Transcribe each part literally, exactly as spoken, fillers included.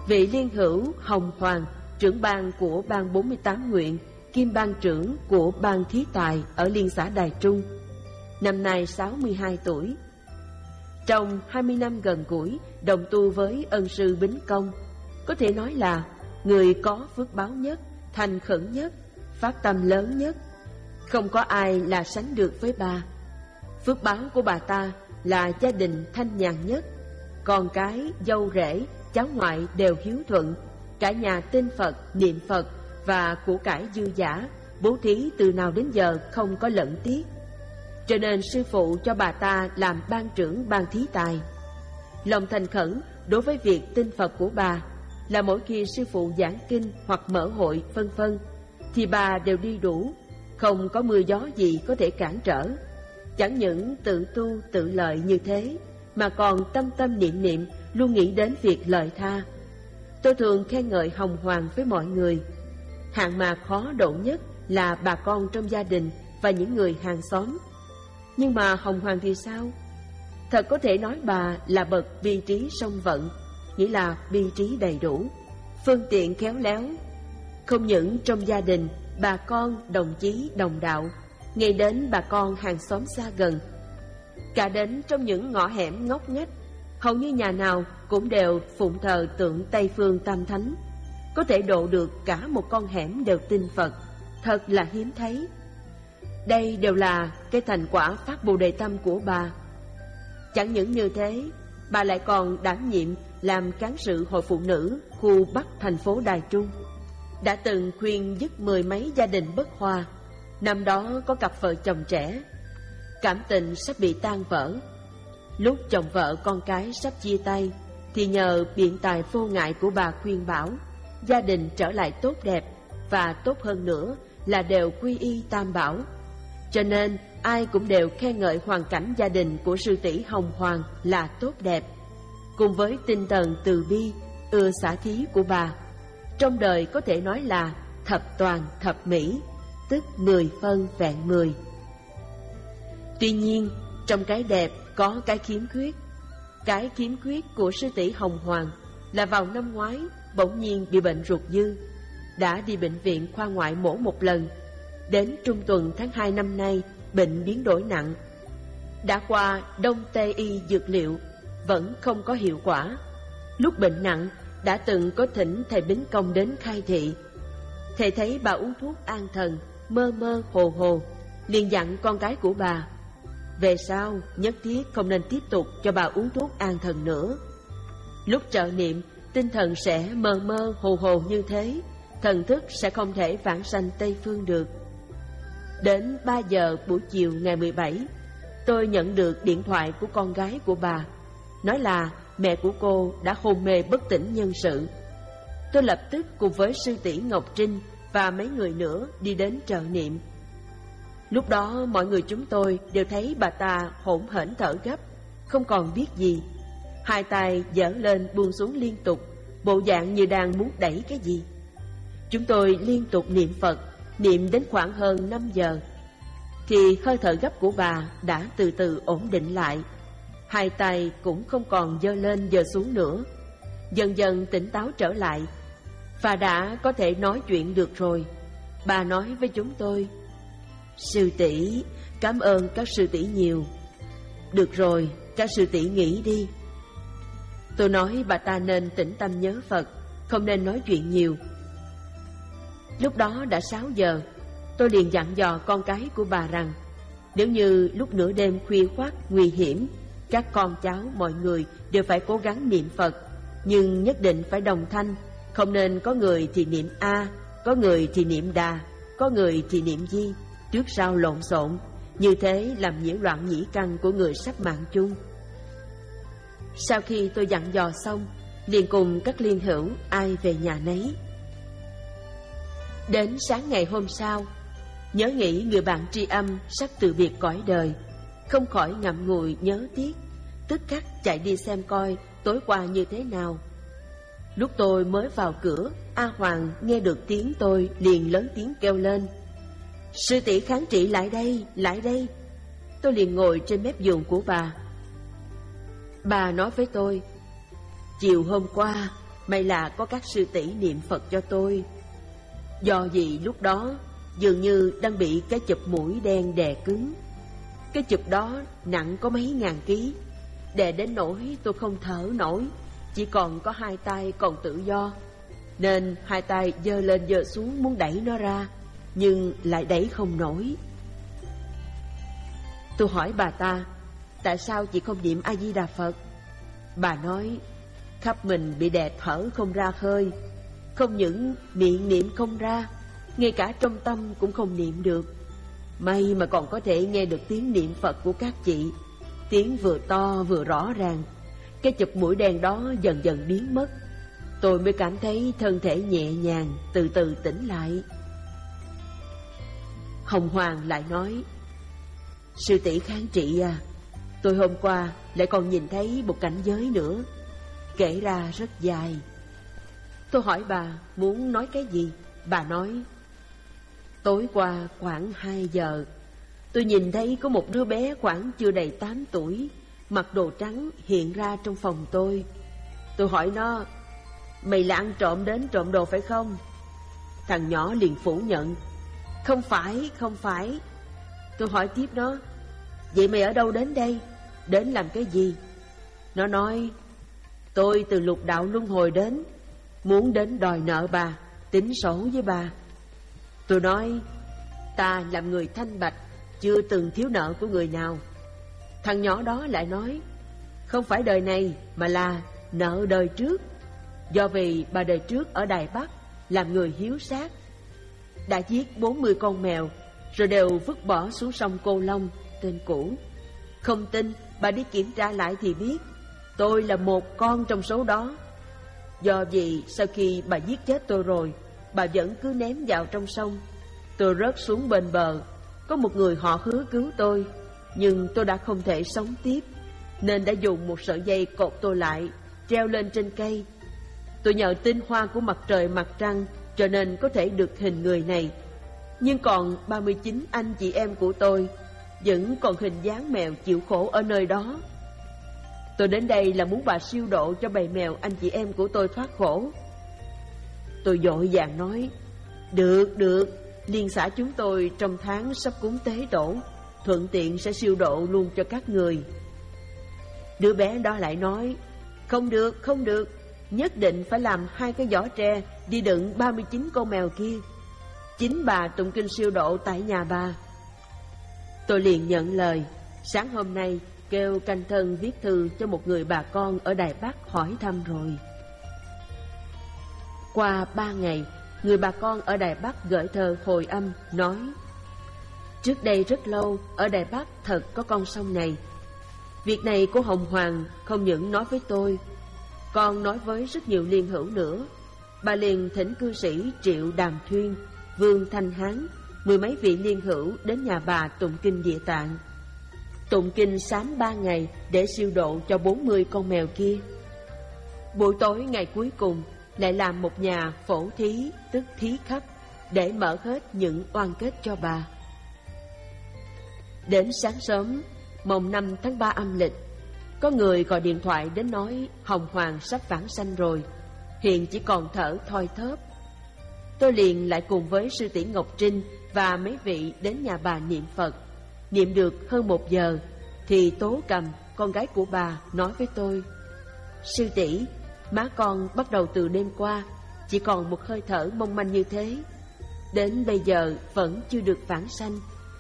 Vị liên hữu Hồng Hoàng, trưởng ban của ban bốn mươi tám nguyện, kiêm ban trưởng của ban thí tài ở Liên xã Đài Trung, năm nay sáu mươi hai tuổi. Trong hai mươi năm gần gũi đồng tu với ân sư Bính Công, có thể nói là người có phước báo nhất, thành khẩn nhất, phát tâm lớn nhất. Không có ai là sánh được với bà. Phước báo của bà ta là gia đình thanh nhàn nhất, con cái, dâu rể, cháu ngoại đều hiếu thuận, cả nhà tin Phật, niệm Phật và của cải dư dả, bố thí từ nào đến giờ không có lẫn tiếc. Cho nên sư phụ cho bà ta làm ban trưởng ban thí tài. Lòng thành khẩn đối với việc tin Phật của bà là mỗi khi sư phụ giảng kinh hoặc mở hội vân vân thì bà đều đi đủ, không có mưa gió gì có thể cản trở. Chẳng những tự tu tự lợi như thế mà còn tâm tâm niệm niệm luôn nghĩ đến việc lợi tha. Tôi thường khen ngợi Hồng Hoàng với mọi người. Hạng mà khó độ nhất là bà con trong gia đình và những người hàng xóm. Nhưng mà Hồng Hoàng thì sao? Thật có thể nói bà là bậc bi trí song vận, nghĩa là bi trí đầy đủ, phương tiện khéo léo. Không những trong gia đình, bà con, đồng chí, đồng đạo, ngay đến bà con hàng xóm xa gần, cả đến trong những ngõ hẻm ngóc ngách, hầu như nhà nào cũng đều phụng thờ tượng Tây Phương Tam Thánh. Có thể độ được cả một con hẻm đều tin Phật, thật là hiếm thấy. Đây đều là cái thành quả phát Bồ Đề Tâm của bà. Chẳng những như thế, bà lại còn đảm nhiệm làm cán sự hội phụ nữ khu Bắc thành phố Đài Trung, đã từng khuyên dứt mười mấy gia đình bất hòa. Năm đó có cặp vợ chồng trẻ, cảm tình sắp bị tan vỡ. Lúc chồng vợ con cái sắp chia tay thì nhờ biện tài vô ngại của bà khuyên bảo, gia đình trở lại tốt đẹp, và tốt hơn nữa là đều quy y Tam Bảo. Cho nên ai cũng đều khen ngợi hoàn cảnh gia đình của sư tỷ Hồng Hoàng là tốt đẹp. Cùng với tinh thần từ bi, ưa xả thí của bà, trong đời có thể nói là thập toàn thập mỹ, tức mười phân vẹn mười. Tuy nhiên, trong cái đẹp có cái khiếm khuyết. Cái khiếm khuyết của sư tỷ Hồng Hoàng là vào năm ngoái bỗng nhiên bị bệnh ruột dư, đã đi bệnh viện khoa ngoại mổ một lần. Đến trung tuần tháng hai năm nay, bệnh biến đổi nặng. Đã qua đông tây y dược liệu, vẫn không có hiệu quả. Lúc bệnh nặng, đã từng có thỉnh thầy Bính Công đến khai thị. Thầy thấy bà uống thuốc an thần, mơ mơ hồ hồ, liền dặn con gái của bà, về sau nhất thiết không nên tiếp tục cho bà uống thuốc an thần nữa. Lúc trợ niệm, tinh thần sẽ mơ mơ hồ hồ như thế, thần thức sẽ không thể vãng sanh Tây Phương được. Đến ba giờ buổi chiều ngày mười bảy, tôi nhận được điện thoại của con gái của bà, nói là mẹ của cô đã hôn mê bất tỉnh nhân sự. Tôi lập tức cùng với sư tỷ Ngọc Trinh và mấy người nữa đi đến trợ niệm. Lúc đó mọi người chúng tôi đều thấy bà ta hổn hển thở gấp, không còn biết gì, hai tay giở lên buông xuống liên tục, bộ dạng như đang muốn đẩy cái gì. Chúng tôi liên tục niệm Phật, niệm đến khoảng hơn năm giờ thì hơi thở gấp của bà đã từ từ ổn định lại, hai tay cũng không còn giơ lên giơ xuống nữa, dần dần tỉnh táo trở lại và đã có thể nói chuyện được rồi. Bà nói với chúng tôi, sư tỷ, cảm ơn các sư tỷ nhiều. Được rồi, các sư tỷ nghỉ đi. Tôi nói bà ta nên tĩnh tâm nhớ Phật, không nên nói chuyện nhiều. Lúc đó đã sáu giờ, tôi liền dặn dò con cái của bà rằng nếu như lúc nửa đêm khuya khoắt nguy hiểm, các con cháu mọi người đều phải cố gắng niệm Phật, nhưng nhất định phải đồng thanh, không nên có người thì niệm A, có người thì niệm Đà, có người thì niệm Di, trước sau lộn xộn, như thế làm nhiễu loạn nhĩ căn của người sắp mạng chung. Sau khi tôi dặn dò xong, liền cùng các liên hữu ai về nhà nấy. Đến sáng ngày hôm sau, nhớ nghĩ người bạn tri âm sắp từ biệt cõi đời, không khỏi ngậm ngùi nhớ tiếc, tức khắc chạy đi xem coi tối qua như thế nào. Lúc tôi mới vào cửa, A Hoàng nghe được tiếng tôi liền lớn tiếng kêu lên, sư tỷ kháng trị lại đây, lại đây. Tôi liền ngồi trên mép giường của bà. Bà nói với tôi, chiều hôm qua may là có các sư tỷ niệm Phật cho tôi. Do gì lúc đó dường như đang bị cái chụp mũi đen đè cứng. Cái chụp đó nặng có mấy ngàn ký, đè đến nỗi tôi không thở nổi, chỉ còn có hai tay còn tự do, nên hai tay giơ lên giơ xuống muốn đẩy nó ra, nhưng lại đẩy không nổi. Tôi hỏi bà ta, tại sao chị không niệm A Di Đà Phật? Bà nói, khắp mình bị đè thở không ra hơi, không những miệng niệm không ra, ngay cả trong tâm cũng không niệm được. May mà còn có thể nghe được tiếng niệm Phật của các chị, tiếng vừa to vừa rõ ràng. Cái chụp mũi đen đó dần dần biến mất, tôi mới cảm thấy thân thể nhẹ nhàng, từ từ tỉnh lại. Hồng Hoàng lại nói, sư tỷ kháng trị à, tôi hôm qua lại còn nhìn thấy một cảnh giới nữa, kể ra rất dài. Tôi hỏi bà muốn nói cái gì? Bà nói, tối qua khoảng hai giờ, tôi nhìn thấy có một đứa bé khoảng chưa đầy tám tuổi, mặc đồ trắng hiện ra trong phòng tôi. Tôi hỏi nó, mày là ăn trộm đến trộm đồ phải không? Thằng nhỏ liền phủ nhận, không phải, không phải. Tôi hỏi tiếp nó, vậy mày ở đâu đến đây? Đến làm cái gì? Nó nói, tôi từ lục đạo luân hồi đến, muốn đến đòi nợ bà, tính sổ với bà. Tôi nói, ta làm người thanh bạch, chưa từng thiếu nợ của người nào. Thằng nhỏ đó lại nói, không phải đời này mà là nợ đời trước. Do vì bà đời trước ở Đài Bắc làm người hiếu sát, đã giết bốn mươi con mèo, rồi đều vứt bỏ xuống sông Cô Long, tên cũ. Không tin, bà đi kiểm tra lại thì biết, tôi là một con trong số đó. Do vì sau khi bà giết chết tôi rồi, bà vẫn cứ ném vào trong sông. Tôi rớt xuống bên bờ, có một người họ hứa cứu tôi, nhưng tôi đã không thể sống tiếp, nên đã dùng một sợi dây cột tôi lại, treo lên trên cây. Tôi nhờ tinh hoa của mặt trời mặt trăng, cho nên có thể được hình người này. Nhưng còn ba mươi chín anh chị em của tôi vẫn còn hình dáng mèo chịu khổ ở nơi đó. Tôi đến đây là muốn bà siêu độ cho bầy mèo anh chị em của tôi thoát khổ. Tôi vội vàng nói, được, được, liên xã chúng tôi trong tháng sắp cúng tế tổ, thuận tiện sẽ siêu độ luôn cho các người. Đứa bé đó lại nói, không được, không được, nhất định phải làm hai cái giỏ tre đi đựng ba mươi chín con mèo kia. Chính bà tụng kinh siêu độ tại nhà bà. Tôi liền nhận lời, sáng hôm nay kêu canh thân viết thư cho một người bà con ở Đài Bắc hỏi thăm rồi. Qua ba ngày, người bà con ở Đài Bắc gửi thơ hồi âm nói, trước đây rất lâu ở Đài Bắc thật có con sông này. Việc này của Hồng Hoàng không những nói với tôi, còn nói với rất nhiều liên hữu nữa. Bà liền thỉnh cư sĩ Triệu Đàm Thuyên, Vương Thanh Hán, mười mấy vị liên hữu đến nhà bà tụng kinh Địa Tạng. Tụng kinh sám ba ngày để siêu độ cho bốn mươi con mèo kia. Buổi tối ngày cuối cùng lại làm một nhà phổ thí, tức thí khách, để mở hết những oan kết cho bà. Đến sáng sớm mồng năm tháng ba âm lịch, có người gọi điện thoại đến nói Hồng Hoàng sắp vãng sanh rồi, hiện chỉ còn thở thoi thóp. Tôi liền lại cùng với sư tỷ Ngọc Trinh và mấy vị đến nhà bà niệm Phật. Niệm được hơn một giờ thì Tố Cầm, con gái của bà, nói với tôi, sư tỷ, má con bắt đầu từ đêm qua chỉ còn một hơi thở mong manh như thế, đến bây giờ vẫn chưa được vãng sanh.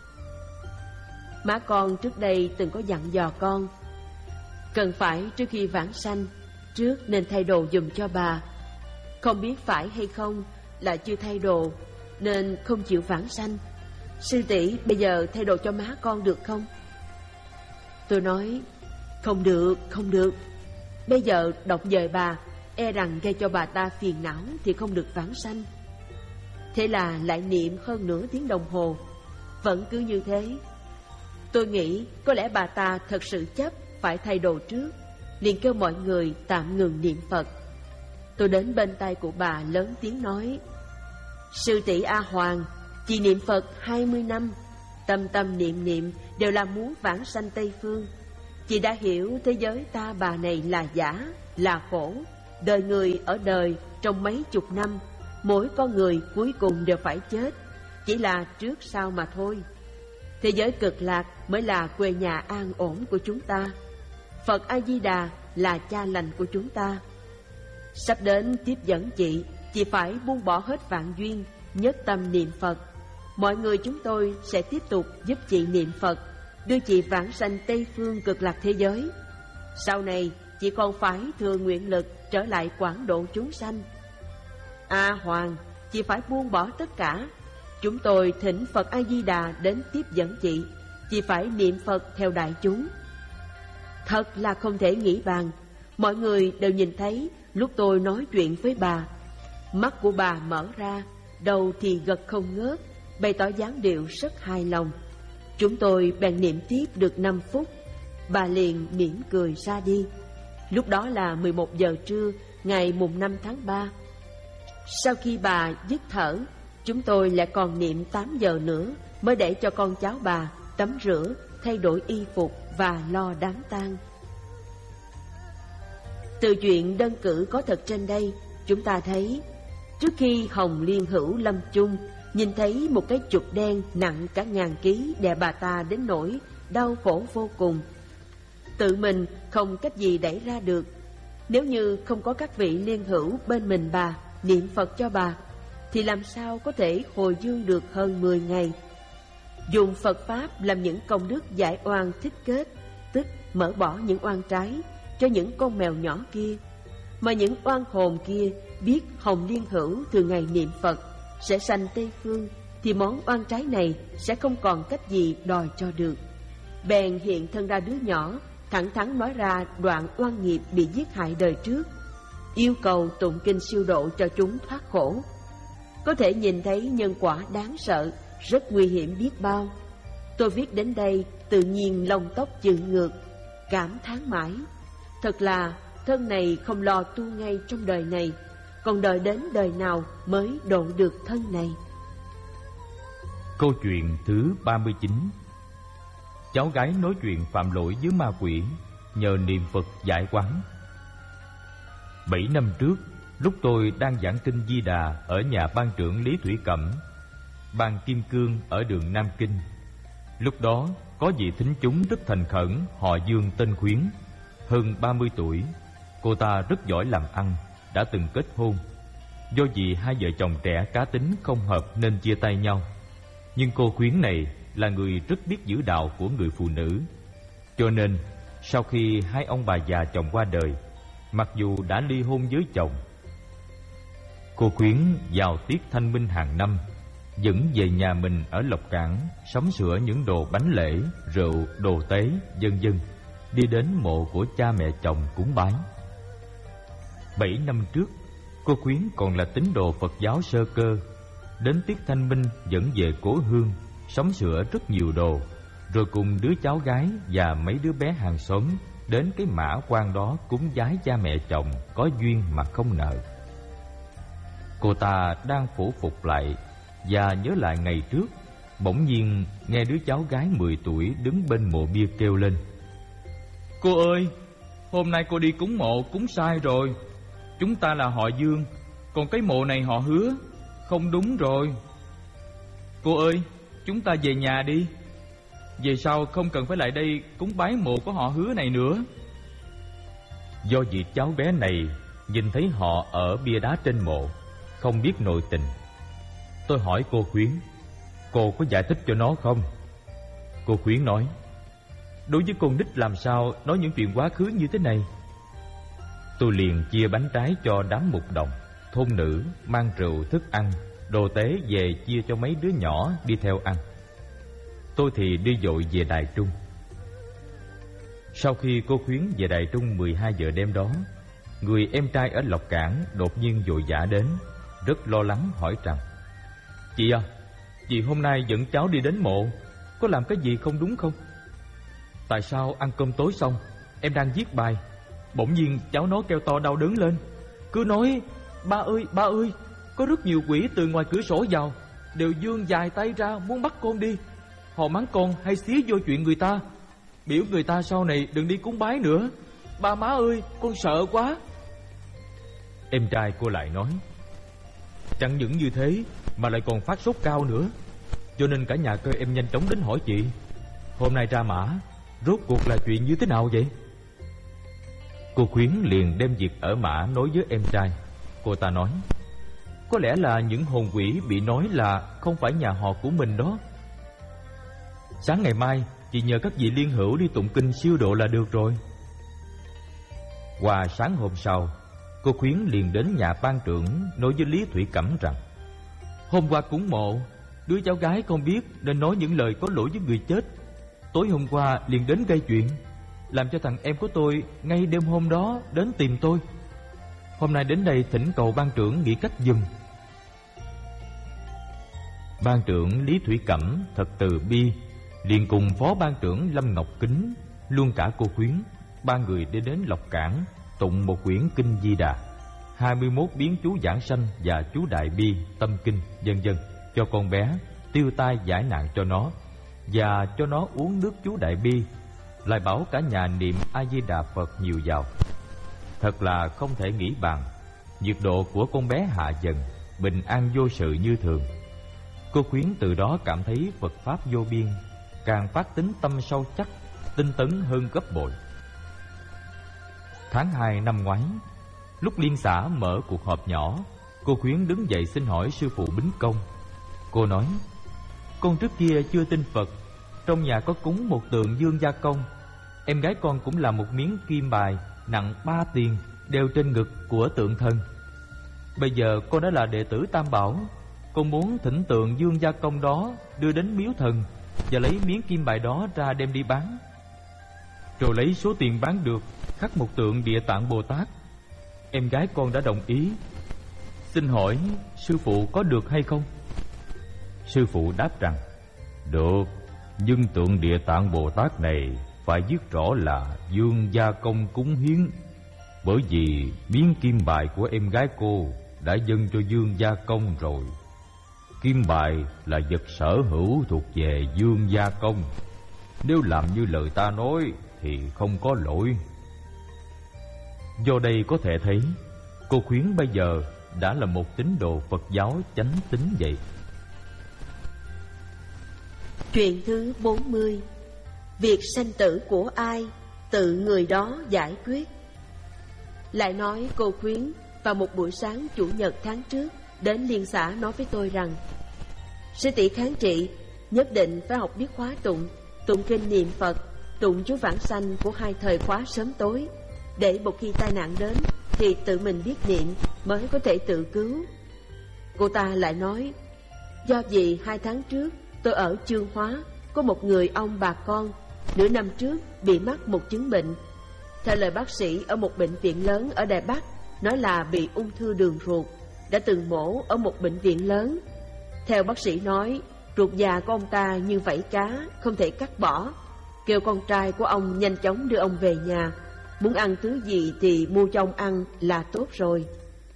Má con trước đây từng có dặn dò con, cần phải trước khi vãng sanh, trước nên thay đồ giùm cho bà. Không biết phải hay không là chưa thay đồ, nên không chịu vãng sanh. Sư tỷ bây giờ thay đồ cho má con được không? Tôi nói, không được, không được. Bây giờ đọc dời bà, e rằng gây cho bà ta phiền não thì không được vãng sanh. Thế là lại niệm hơn nửa tiếng đồng hồ, vẫn cứ như thế. Tôi nghĩ có lẽ bà ta thật sự chấp phải thay đồ trước, liền kêu mọi người tạm ngừng niệm Phật. Tôi đến bên tai của bà lớn tiếng nói, sư tỷ A Hoàng, chị niệm Phật hai mươi năm, tâm tâm niệm niệm đều là muốn vãng sanh Tây Phương. Chị đã hiểu thế giới ta bà này là giả, là khổ, Đời người ở đời trong mấy chục năm, mỗi con người cuối cùng đều phải chết, chỉ là trước sau mà thôi. Thế giới cực lạc mới là quê nhà an ổn của chúng ta. Phật A-di-đà là cha lành của chúng ta. Sắp đến tiếp dẫn chị, chị phải buông bỏ hết vạn duyên, nhất tâm niệm Phật. Mọi người chúng tôi sẽ tiếp tục giúp chị niệm Phật, đưa chị vãng sanh Tây phương cực lạc thế giới. Sau này chị còn phải thừa nguyện lực trở lại quảng độ chúng sanh. A Hoàng, chị phải buông bỏ tất cả. Chúng tôi thỉnh Phật A-di-đà đến tiếp dẫn chị, chị phải niệm Phật theo đại chúng. Thật là không thể nghĩ bàn. Mọi người đều nhìn thấy lúc tôi nói chuyện với bà, mắt của bà mở ra, đầu thì gật không ngớt, bày tỏ dáng điệu rất hài lòng. Chúng tôi bèn niệm tiếp được năm phút, bà liền mỉm cười ra đi. Lúc đó là mười một giờ trưa, ngày mùng năm tháng ba. Sau khi bà dứt thở, chúng tôi lại còn niệm tám giờ nữa mới để cho con cháu bà tắm rửa, thay đổi y phục và lo đám tang. Từ chuyện đơn cử có thật trên đây, chúng ta thấy trước khi Hồng Liên Hữu lâm chung, nhìn thấy một cái chuột đen nặng cả ngàn ký đè bà ta đến nỗi đau khổ vô cùng. Tự mình không cách gì đẩy ra được. Nếu như không có các vị liên hữu bên mình bà, niệm Phật cho bà, thì làm sao có thể hồi dương được hơn mười ngày. Dùng Phật Pháp làm những công đức giải oan thích kết, tức mở bỏ những oan trái cho những con mèo nhỏ kia. Mà những oan hồn kia biết Hồng Liên Hữu thường ngày niệm Phật sẽ sanh Tây phương, thì món oan trái này sẽ không còn cách gì đòi cho được. Bèn hiện thân ra đứa nhỏ, thẳng thắn nói ra đoạn oan nghiệp bị giết hại đời trước, yêu cầu tụng kinh siêu độ cho chúng thoát khổ. Có thể nhìn thấy nhân quả đáng sợ, rất nguy hiểm biết bao. Tôi viết đến đây tự nhiên lông tóc dựng ngược, cảm thán mãi. Thật là thân này không lo tu ngay trong đời này, còn đợi đến đời nào mới độ được thân này. Câu chuyện thứ ba mươi chín. Cháu gái nói chuyện phạm lỗi với ma quỷ, nhờ niệm Phật giải quán. Bảy năm trước, lúc tôi đang giảng kinh Di Đà ở nhà ban trưởng Lý Thủy Cẩm, ban Kim Cương ở đường Nam Kinh. Lúc đó có vị thính chúng rất thành khẩn, họ Dương tên Khuyến, hơn ba mươi tuổi. Cô ta rất giỏi làm ăn, đã từng kết hôn. Do vì hai vợ chồng trẻ cá tính không hợp nên chia tay nhau. Nhưng cô Khuyến này là người rất biết giữ đạo của người phụ nữ. Cho nên sau khi hai ông bà già chồng qua đời, mặc dù đã ly hôn với chồng, cô Khuyến vào tiết thanh minh hàng năm vẫn về nhà mình ở Lộc Cảng sắm sửa những đồ bánh lễ, rượu, đồ tế, vân vân, đi đến mộ của cha mẹ chồng cúng bái. Bảy năm trước, cô Khuyến còn là tín đồ Phật giáo sơ cơ. Đến tiết thanh minh vẫn về cố hương, sắm sửa rất nhiều đồ, rồi cùng đứa cháu gái và mấy đứa bé hàng xóm đến cái mã quan đó cúng vái cha mẹ chồng có duyên mà không nợ. Cô ta đang phổ phục lại và nhớ lại ngày trước, bỗng nhiên nghe đứa cháu gái mười tuổi đứng bên mộ bia kêu lên: "Cô ơi, hôm nay cô đi cúng mộ cúng sai rồi. Chúng ta là họ Dương, còn cái mộ này họ Hứa, không đúng rồi. Cô ơi, chúng ta về nhà đi. Về sau không cần phải lại đây cúng bái mộ của họ Hứa này nữa." Do vị cháu bé này nhìn thấy họ ở bia đá trên mộ, không biết nội tình. Tôi hỏi cô Khuyến, cô có giải thích cho nó không? Cô Khuyến nói, đối với con nít làm sao nói những chuyện quá khứ như thế này. Tôi liền chia bánh trái cho đám mục đồng, thôn nữ, mang rượu thức ăn, đồ tế về chia cho mấy đứa nhỏ đi theo ăn. Tôi thì đi vội về Đài Trung. Sau khi cô Khuyến về Đài Trung mười hai giờ đêm đó, người em trai ở Lộc Cảng đột nhiên vội vã đến, rất lo lắng hỏi rằng: "Chị à, chị hôm nay dẫn cháu đi đến mộ, có làm cái gì không đúng không?" "Tại sao ăn cơm tối xong, em đang viết bài, bỗng nhiên cháu nó kêu to đau đớn lên, cứ nói: ba ơi, ba ơi, có rất nhiều quỷ từ ngoài cửa sổ vào, đều vươn dài tay ra muốn bắt con đi. Họ mắng con hay xía vô chuyện người ta, biểu người ta sau này đừng đi cúng bái nữa. Ba má ơi, con sợ quá." Em trai cô lại nói: Chẳng những như thế mà lại còn phát sốt cao nữa, cho nên cả nhà kêu em nhanh chóng đến hỏi chị. Hôm nay ra mã, rốt cuộc là chuyện như thế nào vậy? Cô Khuyến liền đem việc ở mã nói với em trai. Cô ta nói: Có lẽ là những hồn quỷ bị nói là không phải nhà họ của mình đó. Sáng ngày mai chị nhờ các vị liên hữu đi tụng kinh siêu độ là được rồi. Qua sáng hôm sau, cô Khuyến liền đến nhà ban trưởng nói với Lý Thủy Cẩm rằng: Hôm qua cúng mộ, đứa cháu gái không biết nên nói những lời có lỗi với người chết. Tối hôm qua liền đến gây chuyện, làm cho thằng em của tôi ngay đêm hôm đó đến tìm tôi. Hôm nay đến đây thỉnh cầu ban trưởng nghĩ cách giùm. Ban trưởng Lý Thủy Cẩm thật từ bi, liền cùng phó ban trưởng Lâm Ngọc Kính, luôn cả cô Khuyến, ba người đi đến Lộc Cảng tụng một quyển kinh Di Đà, hai mươi mốt biến chú giảng sanh và chú đại bi tâm kinh vân vân cho con bé, tiêu tai giải nạn cho nó, và cho nó uống nước chú đại bi, lại bảo cả nhà niệm A Di Đà Phật nhiều vào. Thật là không thể nghĩ bàn, nhiệt độ của con bé hạ dần, bình an vô sự như thường. Cô Khuyến từ đó cảm thấy Phật pháp vô biên, càng phát tính tâm sâu chắc, tinh tấn hơn gấp bội. Tháng hai năm ngoái, lúc liên xã mở cuộc họp nhỏ, cô Khuyến đứng dậy xin hỏi sư phụ Bính Công. Cô nói: Con trước kia chưa tin Phật, trong nhà có cúng một tượng Dương Gia Công. Em gái con cũng là một miếng kim bài nặng ba tiền đeo trên ngực của tượng thần. Bây giờ con đã là đệ tử Tam Bảo, con muốn thỉnh tượng Dương Gia Công đó đưa đến miếu thần và lấy miếng kim bài đó ra đem đi bán, rồi lấy số tiền bán được khắc một tượng Địa Tạng Bồ Tát. Em gái con đã đồng ý. Xin hỏi sư phụ có được hay không? Sư phụ đáp rằng: Được, nhưng tượng Địa Tạng Bồ Tát này phải viết rõ là Dương Gia Công cúng hiến, bởi vì miếng kim bài của em gái cô đã dâng cho Dương Gia Công rồi. Kim bài là vật sở hữu thuộc về Dương Gia Công, nếu làm như lời ta nói thì không có lỗi. Do đây có thể thấy cô Khuyến bây giờ đã là một tín đồ Phật giáo chánh tín vậy. Chuyện thứ bốn mươi. Việc sanh tử của ai, tự người đó giải quyết. Lại nói cô Khuyến vào một buổi sáng chủ nhật tháng trước đến liên xã nói với tôi rằng: Sư tỷ kháng trị, nhất định phải học biết khóa tụng, tụng kinh niệm Phật, tụng chú vãng sanh của hai thời khóa sớm tối, để một khi tai nạn đến thì tự mình biết niệm mới có thể tự cứu. Cô ta lại nói: Do vì hai tháng trước tôi ở Chương Hóa, có một người ông bà con nửa năm trước bị mắc một chứng bệnh. Theo lời bác sĩ ở một bệnh viện lớn ở Đài Bắc nói là bị ung thư đường ruột, đã từng mổ ở một bệnh viện lớn. Theo bác sĩ nói, ruột già của ông ta như vảy cá, không thể cắt bỏ, kêu con trai của ông nhanh chóng đưa ông về nhà, muốn ăn thứ gì thì mua cho ông ăn là tốt rồi.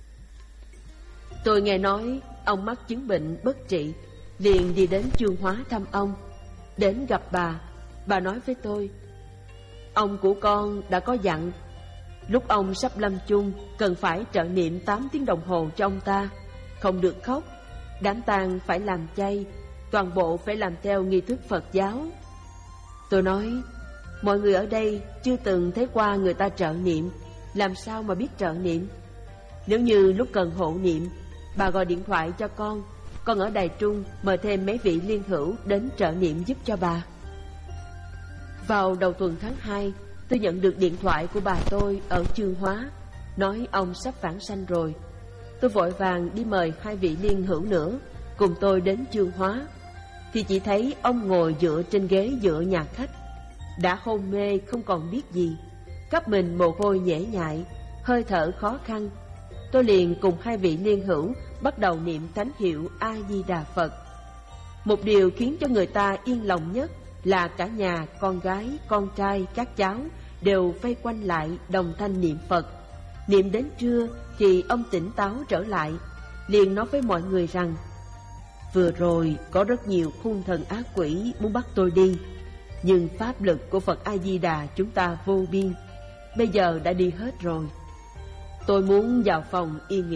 Tôi nghe nói ông mắc chứng bệnh bất trị, liền đi đến Chương Hóa thăm ông. Đến gặp bà, bà nói với tôi: Ông của con đã có dặn, lúc ông sắp lâm chung cần phải trợ niệm tám tiếng đồng hồ cho ông ta, không được khóc, đám tang phải làm chay, toàn bộ phải làm theo nghi thức Phật giáo. Tôi nói: Mọi người ở đây chưa từng thấy qua người ta trợ niệm, làm sao mà biết trợ niệm? Nếu như lúc cần hộ niệm, bà gọi điện thoại cho con, con ở Đài Trung mời thêm mấy vị liên hữu đến trợ niệm giúp cho bà. Vào đầu tuần tháng hai, tôi nhận được điện thoại của bà tôi ở Chương Hóa, nói ông sắp vãng sanh rồi. Tôi vội vàng đi mời hai vị liên hữu nữa cùng tôi đến Chương Hóa, thì chỉ thấy ông ngồi dựa trên ghế dựa nhà khách, đã hôn mê không còn biết gì, khắp mình mồ hôi nhễ nhại, hơi thở khó khăn. Tôi liền cùng hai vị liên hữu bắt đầu niệm thánh hiệu A Di Đà Phật. Một điều khiến cho người ta yên lòng nhất là cả nhà, con gái, con trai, các cháu đều vây quanh lại đồng thanh niệm Phật. Niệm đến trưa thì ông tỉnh táo trở lại, liền nói với mọi người rằng: Vừa rồi có rất nhiều hung thần ác quỷ muốn bắt tôi đi, nhưng pháp lực của Phật A Di Đà chúng ta vô biên, bây giờ đã đi hết rồi. Tôi muốn vào phòng y nghỉ.